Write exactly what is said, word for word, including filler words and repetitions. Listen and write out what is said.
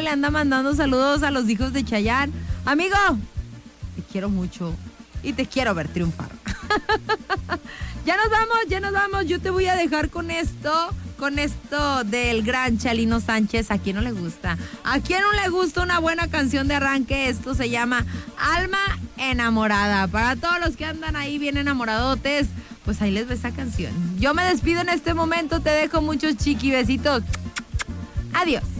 le anda mandando saludos a los hijos de Chayanne. Amigo, te quiero mucho y te quiero ver triunfar. Ya nos vamos, ya nos vamos. Yo te voy a dejar con esto, con esto del gran Chalino Sánchez. ¿A quién no le gusta? ¿A quién no le gusta una buena canción de arranque? Esto se llama Alma Enamorada. Para todos los que andan ahí bien enamoradotes, pues ahí les ve esa canción. Yo me despido en este momento, te dejo muchos chiqui besitos. Adiós.